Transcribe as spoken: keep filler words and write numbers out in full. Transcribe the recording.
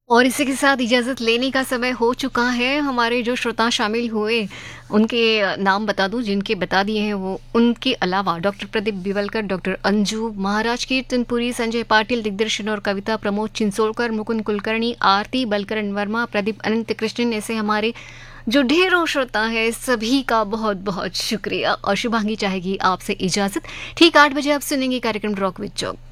और इसी के साथ इजाज़त लेने का समय हो चुका है। हमारे जो श्रोता शामिल हुए, उनके नाम बता दूँ जिनके बता दिए हैं वो, उनके अलावा डॉक्टर प्रदीप बिवलकर, डॉक्टर अंजू, महाराज कीर्तनपुरी, संजय पाटिल, दिग्दर्शन और कविता, प्रमोद चिंसोलकर, मुकुंद कुलकर्णी, आरती बलकरण वर्मा, प्रदीप अनंत कृष्णन, ऐसे हमारे जो ढेरों श्रोता है, सभी का बहुत-बहुत शुक्रिया। और शुभांगी चाहेगी आपसे इजाज़त। ठीक आठ बजे आप सुनेंगे कार्यक्रम रॉक विद जॉक।